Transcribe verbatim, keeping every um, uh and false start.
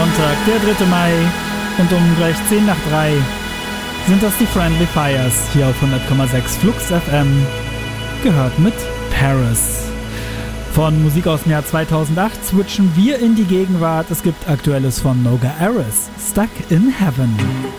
Sonntag, der dritte Mai und um gleich zehn nach drei sind das die Friendly Fires hier auf hundert Komma sechs Flux F M, gehört mit Paris. Von Musik aus dem Jahr zweitausendacht switchen wir in die Gegenwart. Es gibt Aktuelles von Noga Aris, Stuck in Heaven.